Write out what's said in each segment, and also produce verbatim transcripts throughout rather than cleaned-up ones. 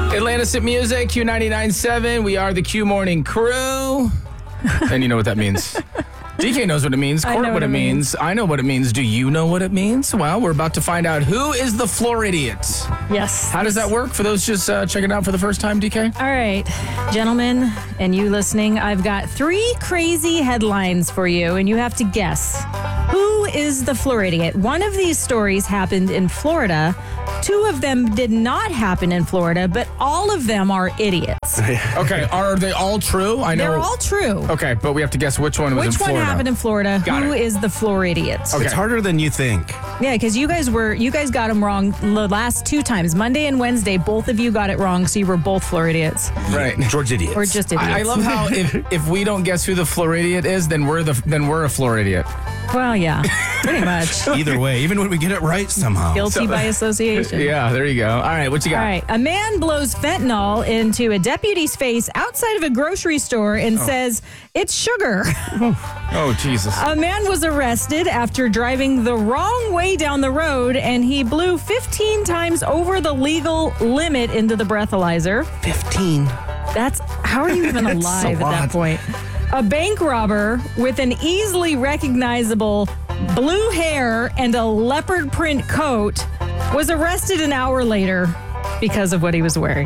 Atlantis at Music, Q ninety-nine point seven. We are the Q Morning Crew. And you know what that means. D K knows what it means. Court what, what it means. means. I know what it means. Do you know what it means? Well, we're about to find out who is the floor idiot. Yes. How does that work for those just uh, checking it out for the first time, D K? All right, gentlemen, and you listening, I've got three crazy headlines for you, and you have to guess. Who is the floor idiot? One of these stories happened in Florida. Two of them did not happen in Florida, but all of them are idiots. Okay, are they all true? I know. They're all true. Okay, but we have to guess which one was Which in Florida. one happened in Florida? Got Who it. is the floor idiot? Okay. It's harder than you think. Yeah, because you guys were you guys got them wrong the last two times. Monday and Wednesday, both of you got it wrong, so you were both floor idiots. Right. George idiots. Or just idiots. I, I love how if, if we don't guess who the floor idiot is, then we're the then we're a floor idiot. Well, yeah, pretty much. Either way, even when we get it right somehow. Guilty by association. Yeah, there you go. All right, what you got? All right. A man blows fentanyl into a deputy's face outside of a grocery store and says, it's sugar. Oh, Jesus. A man was arrested after driving the wrong way down the road, and he blew fifteen times over the legal limit into the breathalyzer. fifteen. That's, how are you even That's alive a at that lot. point? A bank robber with an easily recognizable blue hair and a leopard print coat was arrested an hour later because of what he was wearing.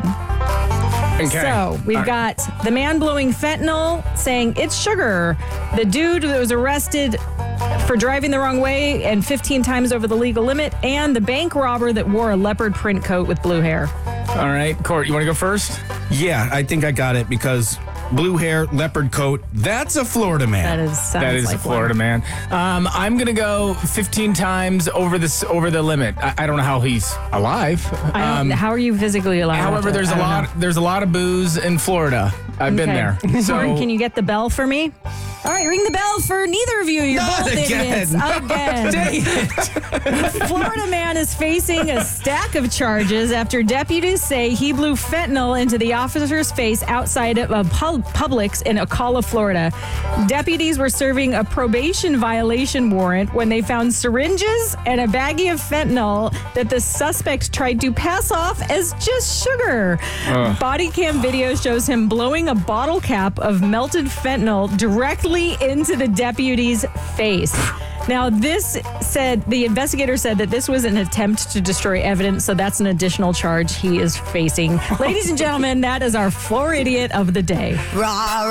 Okay. So we've All right. got the man blowing fentanyl saying it's sugar. The dude that was arrested for driving the wrong way and fifteen times over the legal limit, and the bank robber that wore a leopard print coat with blue hair. All right, Court, you want to go first? Yeah, I think I got it because blue hair, leopard coat, that's a Florida man. That is sounds That is like a Florida one. man. Um, I'm gonna go fifteen times over this over the limit. I, I don't know how he's alive. I don't, Um, how are you physically alive? however, there's a I don't lot. know. There's a lot of booze in Florida. I've been Okay. there. So Lauren, can you get the bell for me? All right, ring the bell for neither of you. You're Not both again. idiots. Again. Florida man is facing a stack of charges after deputies say he blew fentanyl into the officer's face outside of a pub- Publix in Ocala, Florida. Deputies were serving a probation violation warrant when they found syringes and a baggie of fentanyl that the suspect tried to pass off as just sugar. Ugh. Body cam video shows him blowing a bottle cap of melted fentanyl directly into the deputy's face. Now, this said, the investigator said that this was an attempt to destroy evidence, so that's an additional charge he is facing. Ladies and gentlemen, that is our floor idiot of the day. Rah,